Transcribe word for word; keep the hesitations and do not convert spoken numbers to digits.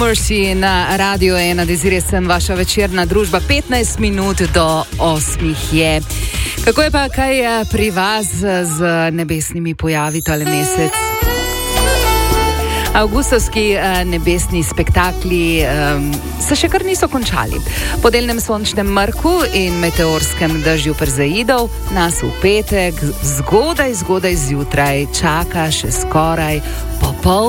Mercy na Radio ena, Desiree sem, vaša večerna družba, petnajst minut do osmih je. Kako je pa kaj pri vas z nebesnimi pojavi tale mesec? Avgustovski nebesni spektakli um, se še kar niso končali. Po delnem sončnem mrku in meteorskem dežju perzeidov nas v petek zgodaj, zgodaj zjutraj čaka še skoraj popoln